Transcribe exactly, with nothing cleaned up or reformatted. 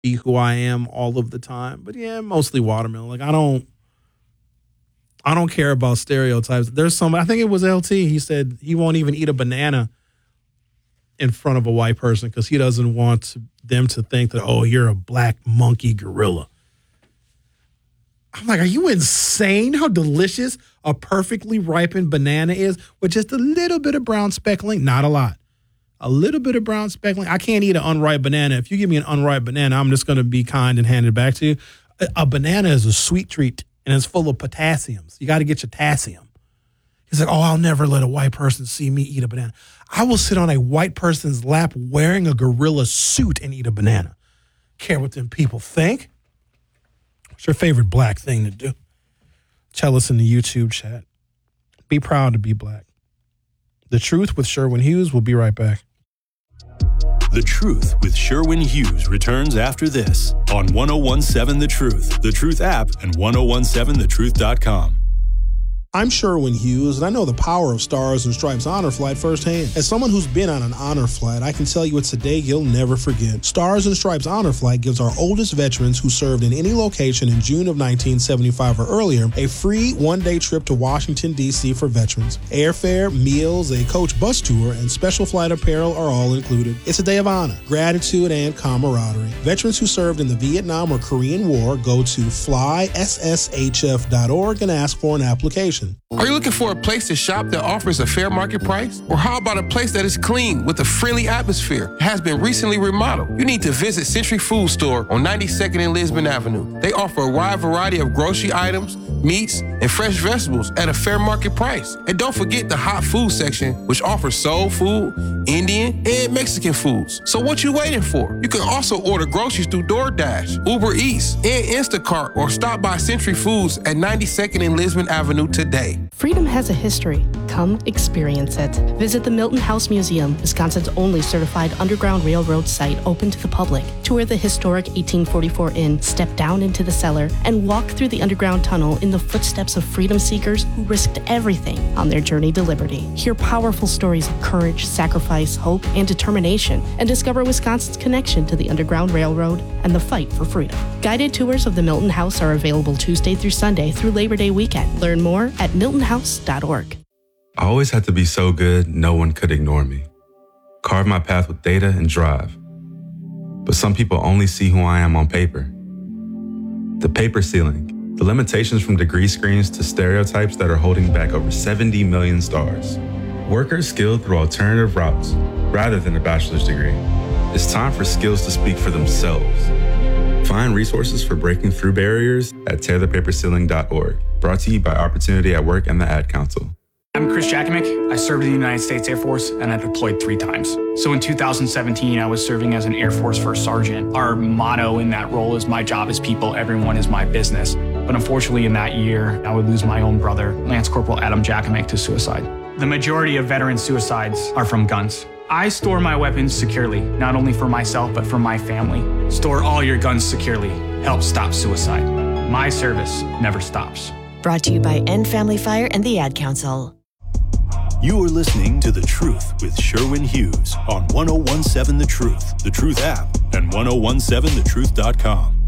be who I am all of the time. But yeah, mostly watermelon. Like I don't, I don't care about stereotypes. There's some, I think it was L T. He said he won't even eat a banana in front of a white person because he doesn't want them to think that, oh, you're a black monkey gorilla. I'm like, are you insane how delicious a perfectly ripened banana is with just a little bit of brown speckling? Not a lot. A little bit of brown speckling. I can't eat an unripe banana. If you give me an unripe banana, I'm just going to be kind and hand it back to you. A, a banana is a sweet treat, and it's full of potassiums. You got to get your potassium. He's like, oh, I'll never let a white person see me eat a banana. I will sit on a white person's lap wearing a gorilla suit and eat a banana. Care what them people think. What's your favorite black thing to do? Tell us in the YouTube chat. Be proud to be black. The Truth with Sherwin Hughes. We'll be right back. The Truth with Sherwin Hughes returns after this on ten seventeen The Truth, The Truth app, and ten seventeen the truth dot com. I'm Sherwin Hughes, and I know the power of Stars and Stripes Honor Flight firsthand. As someone who's been on an honor flight, I can tell you it's a day you'll never forget. Stars and Stripes Honor Flight gives our oldest veterans who served in any location in June of nineteen seventy-five or earlier a free one-day trip to Washington, D C for veterans. Airfare, meals, a coach bus tour, and special flight apparel are all included. It's a day of honor, gratitude, and camaraderie. Veterans who served in the Vietnam or Korean War go to fly s s h f dot org and ask for an application. Are you looking for a place to shop that offers a fair market price? Or how about a place that is clean with a friendly atmosphere, has been recently remodeled? You need to visit Century Food Store on ninety-second and Lisbon Avenue. They offer a wide variety of grocery items, meats, and fresh vegetables at a fair market price. And don't forget the hot food section, which offers soul food, Indian, and Mexican foods. So what you waiting for? You can also order groceries through DoorDash, Uber Eats, and Instacart, or stop by Century Foods at ninety-second and Lisbon Avenue today. Freedom has a history. Come experience it. Visit the Milton House Museum, Wisconsin's only certified Underground Railroad site open to the public. Tour the historic eighteen forty-four Inn, step down into the cellar, and walk through the underground tunnel in the footsteps of freedom seekers who risked everything on their journey to liberty. Hear powerful stories of courage, sacrifice, hope, and determination, and discover Wisconsin's connection to the Underground Railroad and the fight for freedom. Guided tours of the Milton House are available Tuesday through Sunday through Labor Day weekend. Learn more at milton house dot org. I always had to be so good, no one could ignore me. Carve my path with data and drive. But some people only see who I am on paper. The paper ceiling, the limitations from degree screens to stereotypes that are holding back over seventy million stars. Workers skilled through alternative routes rather than a bachelor's degree. It's time for skills to speak for themselves. Find resources for breaking through barriers at tear the paper ceiling dot org. Brought to you by Opportunity at Work and the Ad Council. I'm Chris Jakomick. I served in the United States Air Force and I deployed three times. So in two thousand seventeen, I was serving as an Air Force First Sergeant. Our motto in that role is my job is people, everyone is my business. But unfortunately in that year, I would lose my own brother, Lance Corporal Adam Jakomick, to suicide. The majority of veteran suicides are from guns. I store my weapons securely, not only for myself, but for my family. Store all your guns securely. Help stop suicide. My service never stops. Brought to you by End Family Fire and the Ad Council. You are listening to The Truth with Sherwin Hughes on ten seventeen The Truth, The Truth app, and ten seventeen the truth dot com.